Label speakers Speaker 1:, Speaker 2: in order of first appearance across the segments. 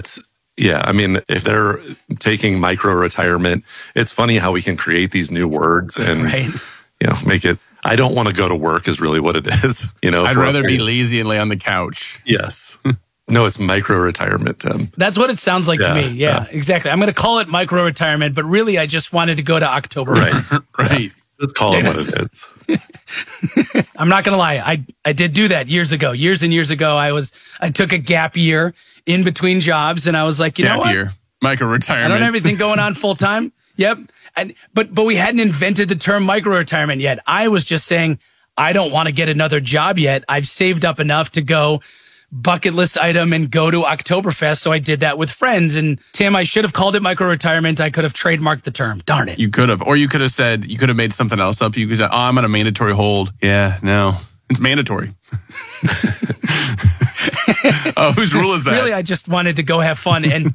Speaker 1: Yeah, I mean, if they're taking micro retirement, it's funny how we can create these new words and make it. I don't want to go to work is really what it is.
Speaker 2: I'd rather be lazy and lay on the couch.
Speaker 1: Yes. No, it's micro retirement, Tim.
Speaker 3: That's what it sounds like to me. Yeah, exactly. I'm going to call it micro retirement, but really, I just wanted to go to October.
Speaker 2: Right.
Speaker 1: Just call it what it is.
Speaker 3: I'm not going to lie. I did do that years and years ago. I took a gap year in between jobs, and I was like, you know what?
Speaker 2: Gap year, micro retirement.
Speaker 3: I don't have everything going on full time. Yep. But we hadn't invented the term micro retirement yet. I was just saying, I don't want to get another job yet. I've saved up enough to go bucket list item and go to Oktoberfest. So I did that with friends. And Tim, I should have called it micro retirement. I could have trademarked the term. Darn it.
Speaker 2: You could have. Or you could have made something else up. You could say, I'm on a mandatory hold. Yeah, no. It's mandatory. Oh, whose rule is that?
Speaker 3: Really, I just wanted to go have fun. And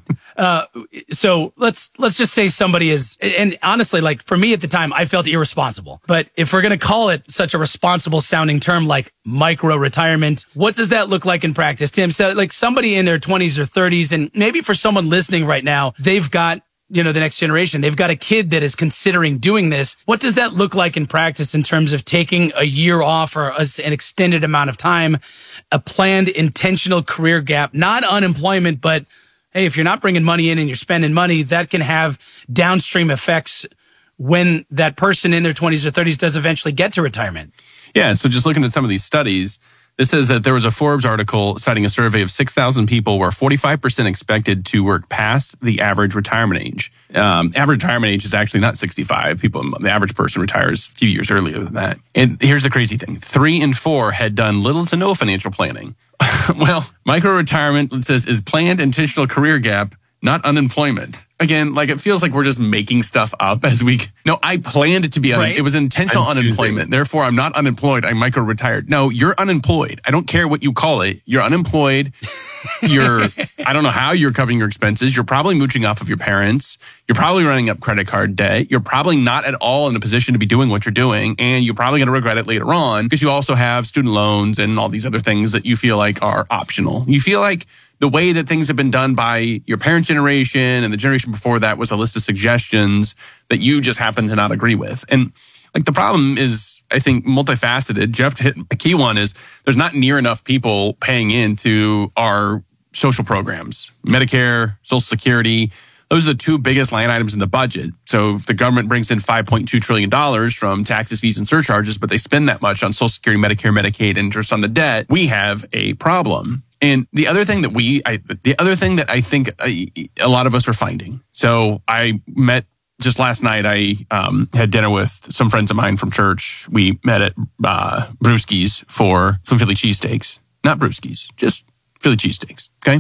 Speaker 3: so let's just say somebody is, and honestly, like for me at the time, I felt irresponsible. But if we're going to call it such a responsible sounding term like micro retirement, what does that look like in practice, Tim? So like somebody in their 20s or 30s, and maybe for someone listening right now, they've got the next generation. They've got a kid that is considering doing this. What does that look like in practice in terms of taking a year off or an extended amount of time, a planned intentional career gap, not unemployment, but hey, if you're not bringing money in and you're spending money, that can have downstream effects when that person in their 20s or 30s does eventually get to retirement.
Speaker 2: Yeah. So just looking at some of these studies, this says that there was a Forbes article citing a survey of 6,000 people where 45% expected to work past the average retirement age. Average retirement age is actually not 65. The average person retires a few years earlier than that. And here's the crazy thing. 3 in 4 had done little to no financial planning. Well, micro retirement, it says, is planned intentional career gap, not unemployment. Again, like it feels like we're just making stuff up as we. No, I planned it to be. It was intentional unemployment. Therefore, I'm not unemployed. I'm micro retired. No, you're unemployed. I don't care what you call it. You're unemployed. I don't know how you're covering your expenses. You're probably mooching off of your parents. You're probably running up credit card debt. You're probably not at all in a position to be doing what you're doing. And you're probably going to regret it later on because you also have student loans and all these other things that you feel like are optional. You feel like the way that things have been done by your parents' generation and the generation before that was a list of suggestions that you just happen to not agree with. And like the problem is, I think, multifaceted. Jeff hit a key one is there's not near enough people paying into our social programs, Medicare, Social Security. Those are the 2 biggest line items in the budget. So if the government brings in $5.2 trillion from taxes, fees, and surcharges, but they spend that much on Social Security, Medicare, Medicaid, interest on the debt, we have a problem. And the other thing that I think a lot of us are finding. So I met just last night. I had dinner with some friends of mine from church. We met at Brewski's for some Philly cheesesteaks. Not Brewski's, just Philly cheesesteaks. Okay,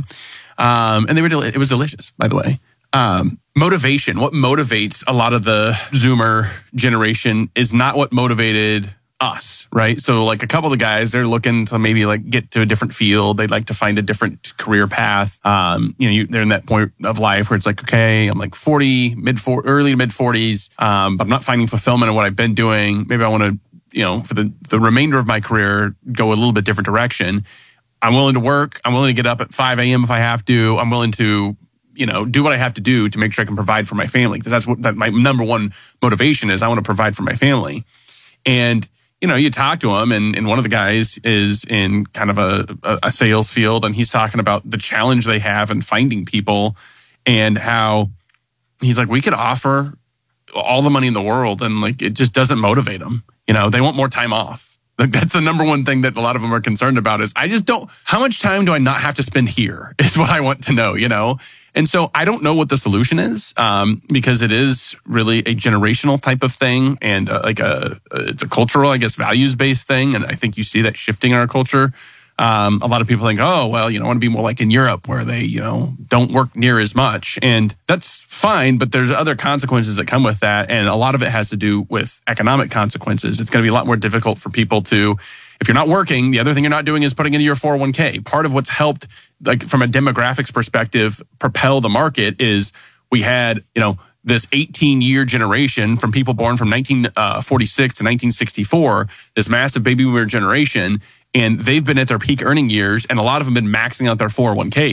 Speaker 2: and they were it was delicious, by the way. Motivation. What motivates a lot of the Zoomer generation is not what motivated us, right? So like a couple of the guys, they're looking to maybe like get to a different field. They'd like to find a different career path. They're in that point of life where it's like, okay, I'm like 40, early to mid 40s, but I'm not finding fulfillment in what I've been doing. Maybe I want to, for the remainder of my career, go a little bit different direction. I'm willing to work. I'm willing to get up at 5 a.m. if I have to. I'm willing to, do what I have to do to make sure I can provide for my family. Because that's what my number one motivation is. I want to provide for my family. And you talk to him, and one of the guys is in kind of a sales field, and he's talking about the challenge they have in finding people and how he's like, we could offer all the money in the world, and like it just doesn't motivate them. They want more time off. Like that's the number one thing that a lot of them are concerned about is how much time do I not have to spend here is what I want to know, And so I don't know what the solution is because it is really a generational type of thing and it's a cultural, I guess, values-based thing. And I think you see that shifting in our culture. A lot of people think, I want to be more like in Europe where they, don't work near as much. And that's fine, but there's other consequences that come with that. And a lot of it has to do with economic consequences. It's going to be a lot more difficult for people to, if you're not working, the other thing you're not doing is putting into your 401k. Part of what's helped, like from a demographics perspective, propel the market is we had, this 18-year generation from people born from 1946 to 1964, this massive baby boomer generation, and they've been at their peak earning years, and a lot of them have been maxing out their 401ks.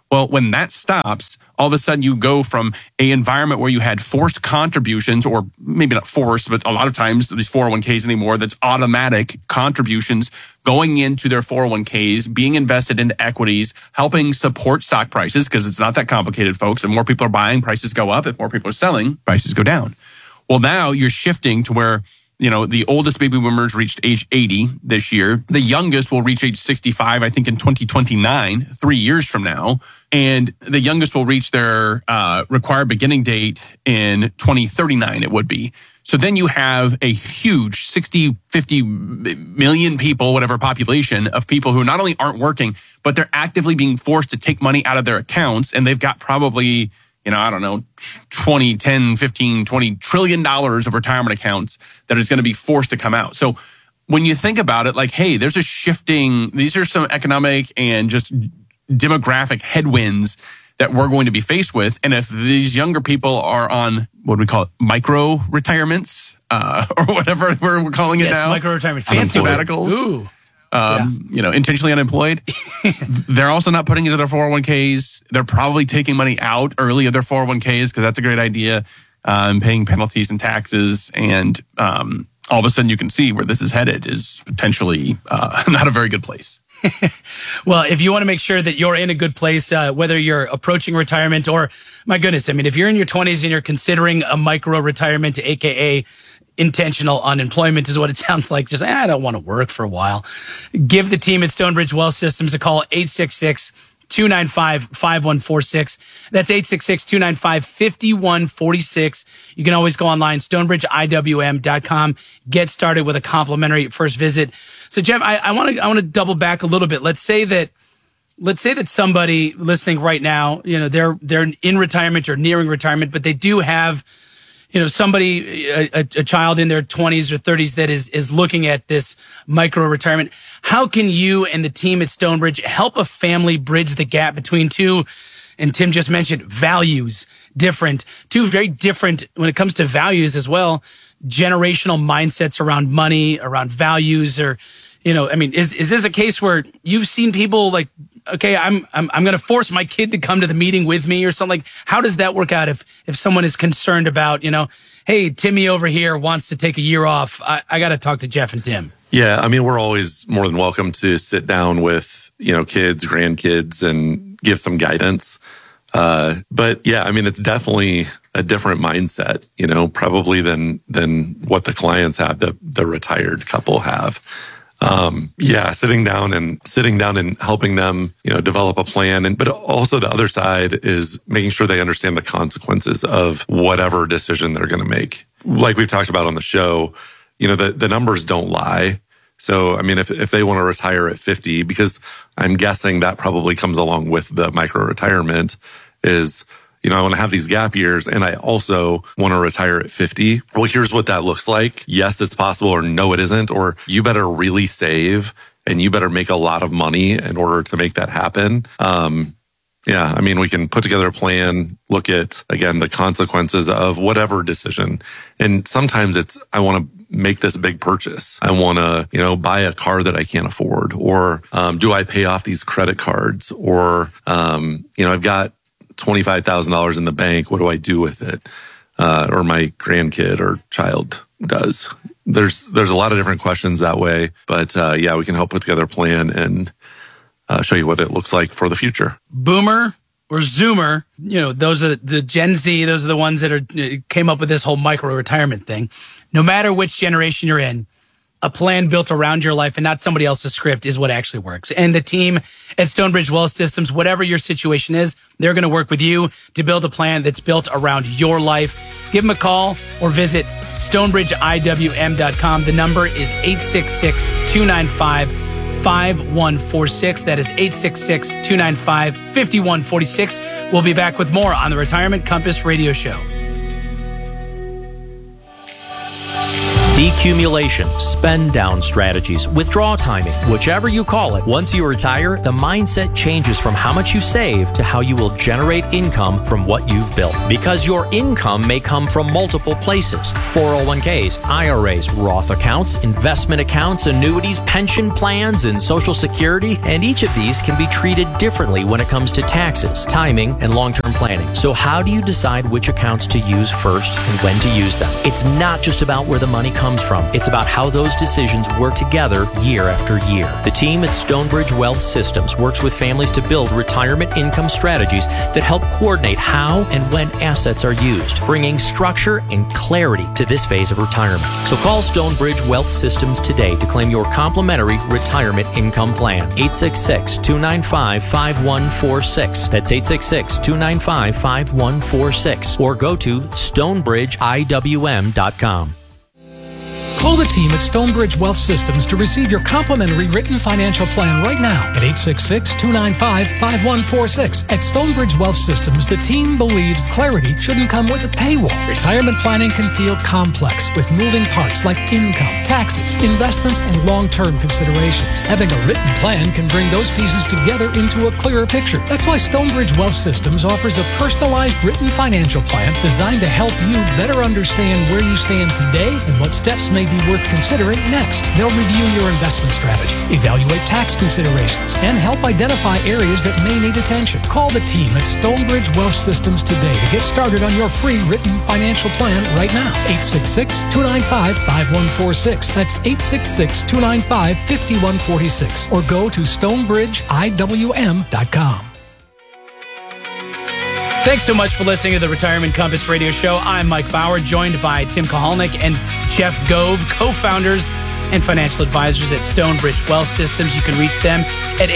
Speaker 2: Well, when that stops, all of a sudden you go from an environment where you had forced contributions, or maybe not forced, but a lot of times these 401ks anymore, that's automatic contributions going into their 401ks, being invested into equities, helping support stock prices, because it's not that complicated, folks. If more people are buying, prices go up. If more people are selling, prices go down. Well, now you're shifting to where, the oldest baby boomers reached age 80 this year. The youngest will reach age 65, I think, in 2029, 3 years from now. And the youngest will reach their required beginning date in 2039, it would be. So then you have a huge 60, 50 million people, whatever population of people who not only aren't working, but they're actively being forced to take money out of their accounts. And they've got probably, I don't know, 20, 10, 15, $20 trillion of retirement accounts that is going to be forced to come out. So when you think about it, like, hey, there's a shifting, these are some economic and just demographic headwinds that we're going to be faced with. And if these younger people are on, what do we call it, micro retirements, or whatever we're calling it now.
Speaker 3: Micro retirement, fancy
Speaker 2: sabbaticals.
Speaker 3: Ooh.
Speaker 2: Intentionally unemployed. They're also not putting into their 401ks. They're probably taking money out early of their 401ks because that's a great idea, paying penalties and taxes. And all of a sudden you can see where this is headed is potentially not a very good place.
Speaker 3: Well, if you want to make sure that you're in a good place, whether you're approaching retirement or, my goodness, if you're in your 20s and you're considering a micro retirement, aka intentional unemployment is what it sounds like. Just, I don't want to work for a while. Give the team at Stonebridge Wealth Systems a call, 866-295-5146. That's 866-295-5146. You can always go online, stonebridgeiwm.com. Get started with a complimentary first visit. So, Jeff, I want to double back a little bit. Let's say that somebody listening right now, they're in retirement or nearing retirement, but they do have somebody, a child in their 20s or 30s that is looking at this micro retirement. How can you and the team at Stonebridge help a family bridge the gap between two, and Tim just mentioned values, two very different when it comes to values as well, generational mindsets around money, around values, or, is this a case where you've seen people like, okay, I'm going to force my kid to come to the meeting with me or something? Like, how does that work out if someone is concerned about, hey, Timmy over here wants to take a year off. I got to talk to Jeff and Tim.
Speaker 1: Yeah. We're always more than welcome to sit down with, kids, grandkids, and give some guidance. But yeah, it's definitely a different mindset, probably than what the clients have, the retired couple have. Sitting down and helping them, develop a plan. But also the other side is making sure they understand the consequences of whatever decision they're going to make. Like we've talked about on the show, the numbers don't lie. So, if they want to retire at 50, because I'm guessing that probably comes along with the micro retirement is, I want to have these gap years and I also want to retire at 50. Well, here's what that looks like. Yes, it's possible, or no, it isn't. Or you better really save and you better make a lot of money in order to make that happen. We can put together a plan, look at, again, the consequences of whatever decision. And sometimes it's, I want to make this big purchase. I want to, buy a car that I can't afford, or do I pay off these credit cards, or, I've got $25,000 in the bank. What do I do with it? Or my grandkid or child does. There's a lot of different questions that way, but we can help put together a plan and show you what it looks like for the future.
Speaker 3: Boomer or Zoomer, those are the Gen Z. Those are the ones that came up with this whole micro retirement thing. No matter which generation you're in, a plan built around your life and not somebody else's script is what actually works. And the team at Stonebridge Wealth Systems, whatever your situation is, they're going to work with you to build a plan that's built around your life. Give them a call or visit stonebridgeiwm.com. The number is 866-295-5146. That is 866-295-5146. We'll be back with more on the Retirement Compass Radio Show.
Speaker 4: Decumulation, spend down strategies, withdrawal timing, whichever you call it. Once you retire, the mindset changes from how much you save to how you will generate income from what you've built. Because your income may come from multiple places: 401ks, IRAs, Roth accounts, investment accounts, annuities, pension plans, and Social Security. And each of these can be treated differently when it comes to taxes, timing, and long-term planning. So how do you decide which accounts to use first and when to use them? It's not just about where the money comes from. It's about how those decisions work together year after year. The team at Stonebridge Wealth Systems works with families to build retirement income strategies that help coordinate how and when assets are used, bringing structure and clarity to this phase of retirement. So call Stonebridge Wealth Systems today to claim your complimentary retirement income plan. 866-295-5146. That's 866-295-5146. Or go to stonebridgeiwm.com.
Speaker 5: Call the team at Stonebridge Wealth Systems to receive your complimentary written financial plan right now at 866-295-5146. At Stonebridge Wealth Systems, the team believes clarity shouldn't come with a paywall. Retirement planning can feel complex with moving parts like income, taxes, investments, and long-term considerations. Having a written plan can bring those pieces together into a clearer picture. That's why Stonebridge Wealth Systems offers a personalized written financial plan designed to help you better understand where you stand today and what steps may be worth considering next. They'll review your investment strategy, evaluate tax considerations, and help identify areas that may need attention. Call the team at Stonebridge Wealth Systems today to get started on your free written financial plan right now. 866-295-5146. That's 866-295-5146. Or go to stonebridgeiwm.com.
Speaker 3: Thanks so much for listening to the Retirement Compass Radio Show. I'm Mike Bauer, joined by Tim Kahalnik and Jeff Gove, co-founders and financial advisors at Stonebridge Wealth Systems. You can reach them at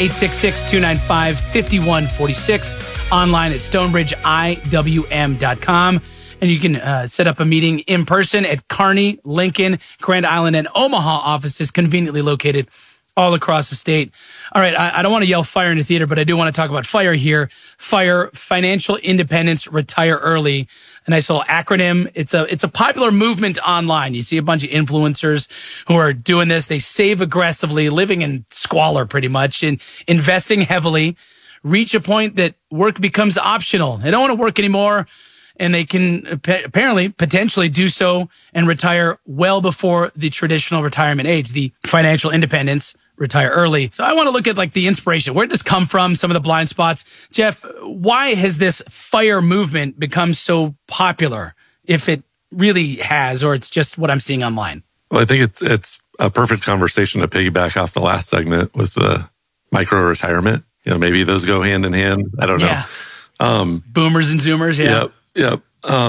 Speaker 3: 866-295-5146, online at stonebridgeiwm.com. And you can set up a meeting in person at Kearney, Lincoln, Grand Island, and Omaha offices, conveniently located all across the state. All right, I don't want to yell fire in the theater, but I do want to talk about FIRE here. FIRE, Financial Independence, Retire Early. A nice little acronym. It's a popular movement online. You see a bunch of influencers who are doing this. They save aggressively, living in squalor pretty much, and investing heavily, reach a point that work becomes optional. They don't want to work anymore, and they can apparently potentially do so and retire well before the traditional retirement age, the financial independence, retire early. So I want to look at like the inspiration. Where did this come from? Some of the blind spots. Jeff, why has this FIRE movement become so popular, if it really has, or it's just what I'm seeing online?
Speaker 1: Well, I think it's a perfect conversation to piggyback off the last segment with the micro retirement. You know, maybe those go hand in hand. I don't know.
Speaker 3: Boomers and Zoomers. Yeah.
Speaker 1: Yep.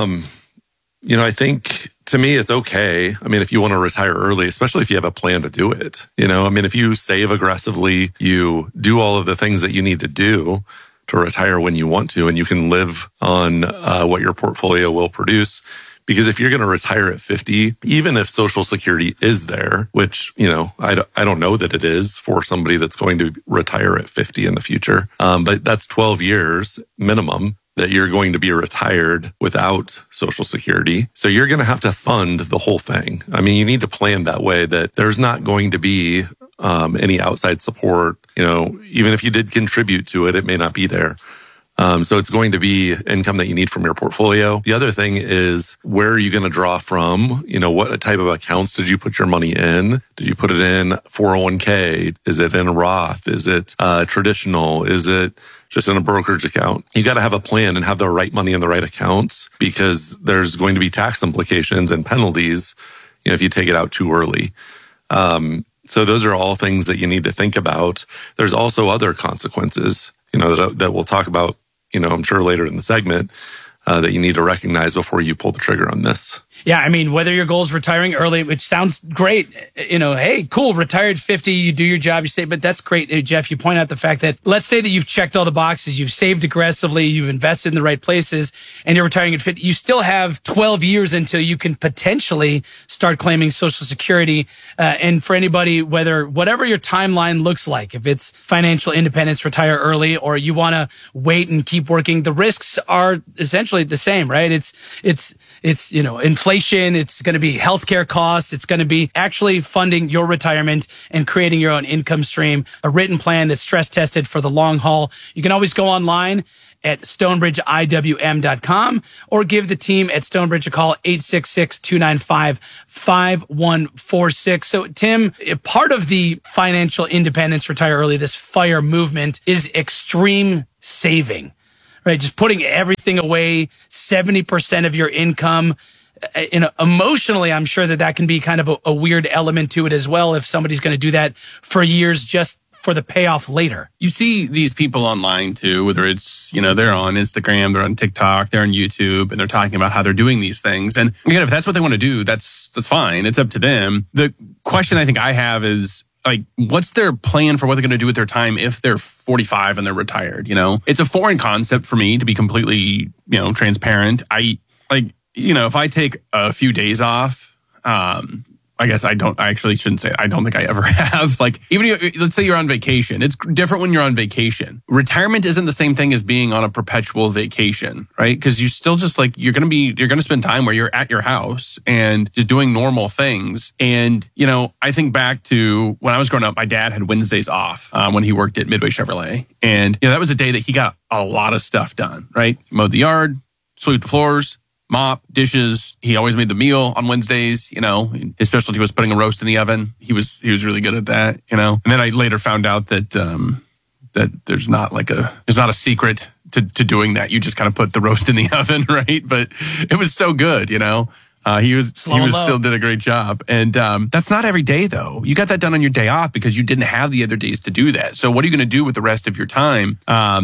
Speaker 1: You know, I think to me, it's okay. I mean, if you want to retire early, especially if you have a plan to do it, you know, I mean, if you save aggressively, you do all of the things that you need to do to retire when you want to, and you can live on what your portfolio will produce. Because if you're going to retire at 50, even if Social Security is there, which, you know, I don't know that it is for somebody that's going to retire at 50 in the future, but that's 12 years minimum that you're going to be retired without Social Security. So you're going to have to fund the whole thing. I mean, you need to plan that way that there's not going to be any outside support. You know, even if you did contribute to it, it may not be there. So it's going to be income that you need from your portfolio. The other thing is, where are you going to draw from? You know, what type of accounts did you put your money in? Did you put it in 401k? Is it in a Roth? Is it traditional? Is it just in a brokerage account? You got to have a plan and have the right money in the right accounts, because there's going to be tax implications and penalties, you know, if you take it out too early. So those are all things that you need to think about. There's also other consequences, you know, that we'll talk about, you know, I'm sure later in the segment, that you need to recognize before you pull the trigger on this.
Speaker 3: Yeah, I mean, whether your goal is retiring early, which sounds great, you know, hey, cool, retired 50, you do your job, you say, but that's great. Jeff, you point out the fact that, let's say that you've checked all the boxes, you've saved aggressively, you've invested in the right places, and you're retiring at 50. You still have 12 years until you can potentially start claiming Social Security. And for anybody, whatever your timeline looks like, if it's financial independence, retire early, or you want to wait and keep working, the risks are essentially the same, right? It's, you know, inflation inflation. It's going to be healthcare costs. It's going to be actually funding your retirement and creating your own income stream, a written plan that's stress tested for the long haul. You can always go online at stonebridgeiwm.com or give the team at Stonebridge a call, 866-295-5146. So Tim, part of the financial independence, retire early, this FIRE movement is extreme saving, right? Just putting everything away, 70% of your income. Emotionally, I'm sure that can be kind of a weird element to it as well if somebody's going to do that for years just for the payoff later.
Speaker 2: You see these people online too, whether it's, they're on Instagram, they're on TikTok, they're on YouTube, and they're talking about how they're doing these things. And again, if that's what they want to do, that's fine. It's up to them. The question I think I have is, what's their plan for what they're going to do with their time if they're 45 and they're retired? It's a foreign concept for me, to be completely, transparent. If I take a few days off, I guess I actually shouldn't say it. I don't think I ever have. Let's say you're on vacation. It's different when you're on vacation. Retirement isn't the same thing as being on a perpetual vacation, right? Because you still just you're going to spend time where you're at your house and just doing normal things. And, I think back to when I was growing up, my dad had Wednesdays off when he worked at Midway Chevrolet. And, that was a day that he got a lot of stuff done, right? Mowed the yard, sweep the floors, mop, dishes. He always made the meal on Wednesdays. His specialty was putting a roast in the oven. He was really good at that. And then I later found out that that there's not a secret to doing that. You just kind of put the roast in the oven, right? But it was so good. He still did a great job. And that's not every day though. You got that done on your day off because you didn't have the other days to do that. So what are you going to do with the rest of your time?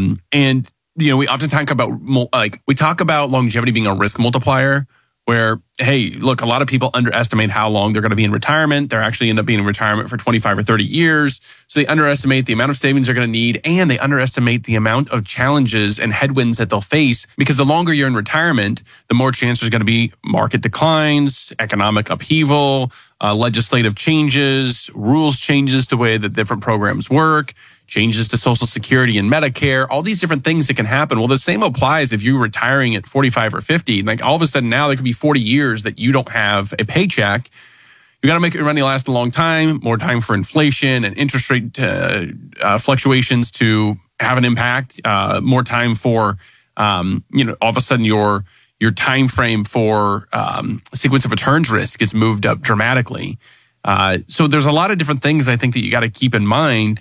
Speaker 2: We often talk about, we talk about longevity being a risk multiplier where, hey, look, a lot of people underestimate how long they're going to be in retirement. They're actually end up being in retirement for 25 or 30 years. So they underestimate the amount of savings they're going to need, and they underestimate the amount of challenges and headwinds that they'll face, because the longer you're in retirement, the more chance there's going to be market declines, economic upheaval, legislative changes, rules changes to the way that different programs work, changes to Social Security and Medicare, all these different things that can happen. Well, the same applies if you're retiring at 45 or 50. All of a sudden now there could be 40 years that you don't have a paycheck. You got to make your money last a long time, more time for inflation and interest rate fluctuations to have an impact, more time for, all of a sudden your time frame for sequence of returns risk gets moved up dramatically. So there's a lot of different things I think that you got to keep in mind.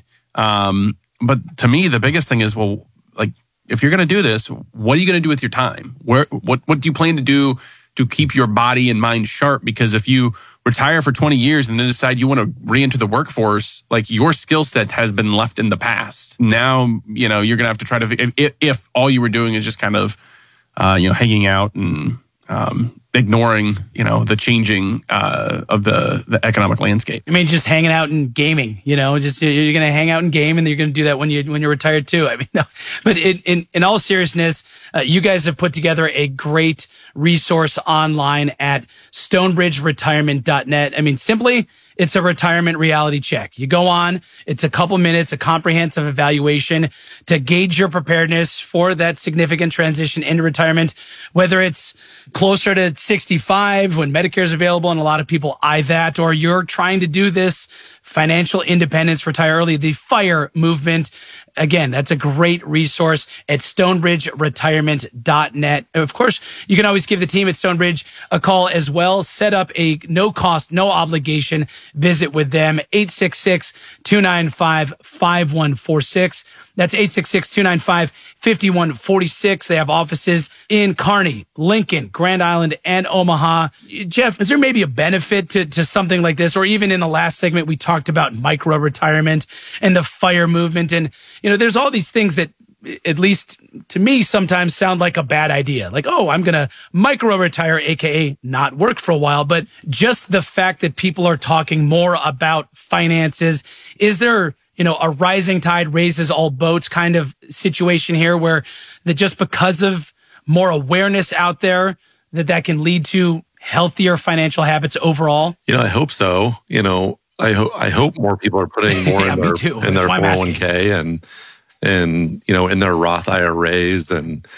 Speaker 2: But to me, the biggest thing is, if you're going to do this, what are you going to do with your time? What do you plan to do to keep your body and mind sharp? Because if you retire for 20 years and then decide you want to re-enter the workforce, your skill set has been left in the past. Now, you're going to have to try to, if all you were doing is just kind of, hanging out and, ignoring, the changing of the economic landscape.
Speaker 3: I mean, just hanging out and gaming, just you're going to hang out and game, and you're going to do that when you're retired too. I mean, no. But in all seriousness, you guys have put together a great resource online at stonebridgeretirement.net. I mean, simply, it's a retirement reality check. You go on, it's a couple minutes, a comprehensive evaluation to gauge your preparedness for that significant transition into retirement, whether it's closer to 65 when Medicare is available and a lot of people eye that, or you're trying to do this financial independence, retire early, the FIRE movement. Again, that's a great resource at stonebridgeretirement.net. Of course, you can always give the team at Stonebridge a call as well. Set up a no cost, no obligation visit with them. 866-295-5146. That's 866-295-5146. They have offices in Kearney, Lincoln, Grand Island, and Omaha. Jeff, is there maybe a benefit to something like this? Or even in the last segment, we talked about micro retirement and the FIRE movement. And, there's all these things that, at least to me, sometimes sound like a bad idea. Like, oh, I'm going to micro retire, AKA not work for a while. But just the fact that people are talking more about finances, is there, a rising tide raises all boats kind of situation here, where that just because of more awareness out there, that can lead to healthier financial habits overall?
Speaker 1: I hope so. I hope more people are putting more in their 401k and in their Roth IRAs, and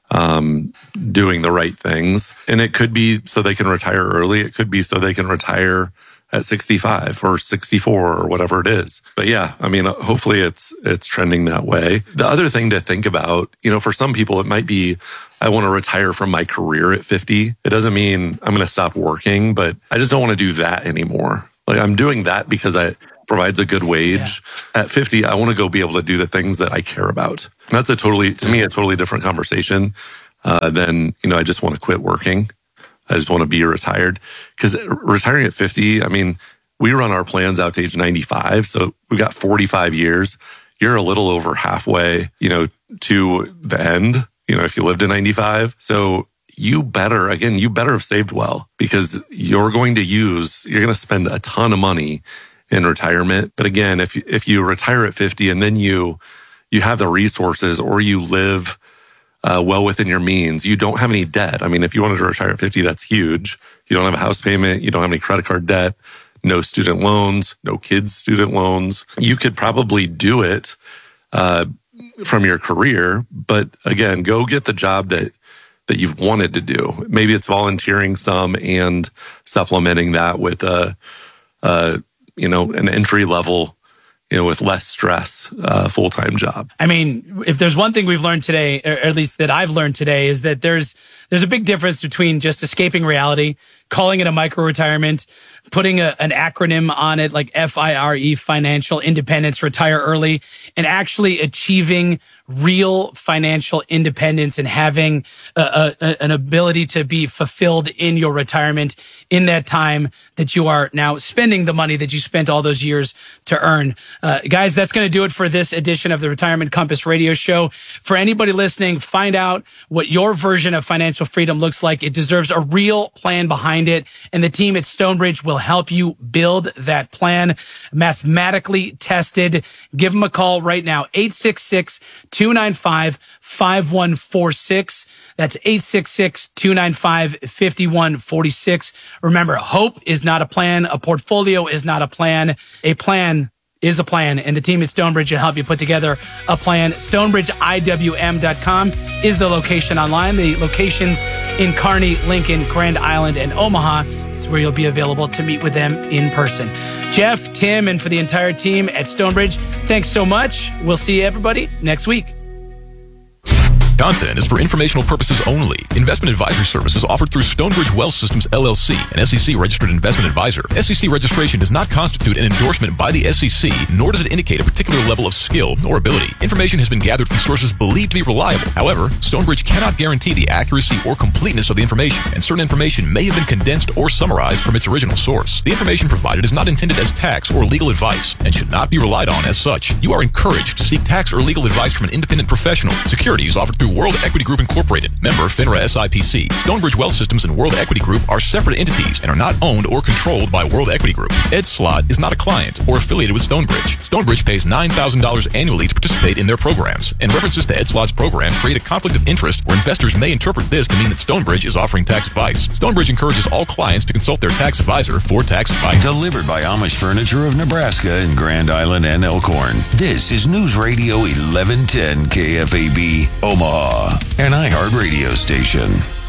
Speaker 1: doing the right things. And it could be so they can retire early. It could be so they can retire at 65 or 64 or whatever it is. But yeah, I mean, hopefully it's trending that way. The other thing to think about, for some people, it might be, I want to retire from my career at 50. It doesn't mean I'm going to stop working, but I just don't want to do that anymore. Like I'm doing that because it provides a good wage. Yeah. At 50, I want to go be able to do the things that I care about. And that's to me, a totally different conversation than, I just want to quit working. I just want to be retired. Because retiring at 50, I mean, we run our plans out to age 95. So we got 45 years. You're a little over halfway, to the end, if you lived to 95. So you better have saved well, because you're going to spend a ton of money in retirement. But again, if you retire at 50 and then you have the resources, or you live well within your means, you don't have any debt. I mean, if you wanted to retire at 50, that's huge. You don't have a house payment. You don't have any credit card debt, no student loans, no kids' student loans. You could probably do it from your career. But again, go get the job that you've wanted to do. Maybe it's volunteering some and supplementing that with an entry level, with less stress, full-time job.
Speaker 3: I mean, if there's one thing we've learned today, or at least that I've learned today, is that there's a big difference between just escaping reality, calling it a micro-retirement, putting an acronym on it like FIRE, financial independence, retire early, and actually achieving real financial independence and having an ability to be fulfilled in your retirement in that time that you are now spending the money that you spent all those years to earn. Guys, that's going to do it for this edition of the Retirement Compass Radio Show. For anybody listening, find out what your version of financial freedom looks like. It deserves a real plan behind it, and the team at Stonebridge will help you build that plan, mathematically tested. Give them a call right now, 866-295-5146. That's 866-295-5146. Remember, hope is not a plan. A portfolio is not a plan. A plan is a plan, and the team at Stonebridge will help you put together a plan. StonebridgeIWM.com is the location online. The locations in Kearney, Lincoln, Grand Island, and Omaha is where you'll be available to meet with them in person. Jeff, Tim, and for the entire team at Stonebridge, thanks so much. We'll see everybody next week.
Speaker 6: Content is for informational purposes only. Investment advisory services offered through Stonebridge Wealth Systems, LLC, an SEC-registered investment advisor. SEC registration does not constitute an endorsement by the SEC, nor does it indicate a particular level of skill or ability. Information has been gathered from sources believed to be reliable. However, Stonebridge cannot guarantee the accuracy or completeness of the information, and certain information may have been condensed or summarized from its original source. The information provided is not intended as tax or legal advice and should not be relied on as such. You are encouraged to seek tax or legal advice from an independent professional. Securities offered through World Equity Group Incorporated, member FINRA SIPC. Stonebridge Wealth Systems and World Equity Group are separate entities and are not owned or controlled by World Equity Group. Ed Slott is not a client or affiliated with Stonebridge. Stonebridge pays $9,000 annually to participate in their programs, and references to Ed Slott's program create a conflict of interest where investors may interpret this to mean that Stonebridge is offering tax advice. Stonebridge encourages all clients to consult their tax advisor for tax advice.
Speaker 7: Delivered by Amish Furniture of Nebraska in Grand Island and Elkhorn. This is News Radio 1110 KFAB, Omaha, an iHeart radio station.